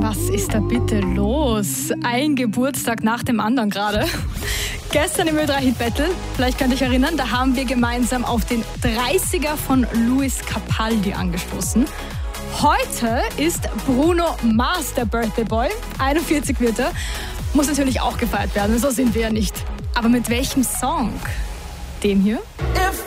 Was ist da bitte los? Ein Geburtstag nach dem anderen gerade. Gestern im Ö3 Hit Battle, vielleicht könnt ihr euch erinnern, da haben wir gemeinsam auf den 30er von Lewis Capaldi angestoßen. Heute ist Bruno Mars der Birthday Boy, 41 wird er. Muss natürlich auch gefeiert werden, so sind wir ja nicht. Aber mit welchem Song? Dem hier? If